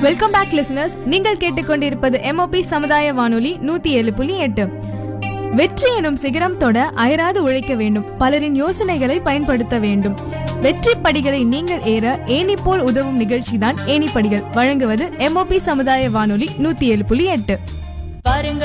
Welcome back listeners. நீங்கள் கேட்டுக்கொண்டிருப்பது MOP சமுதாய வானொலி 107.8. வெற்றி எனும் சிகரம் தொட அயராது உழைக்க வேண்டும். பலரின் யோசனைகளை பயன்படுத்த வேண்டும். வெற்றி படிகளை நீங்கள் ஏற ஏணி போல் உதவும் நிகழ்ச்சிதான் ஏணிப்படிகள். வழங்குவது MOP சமுதாய வானொலி 107.8.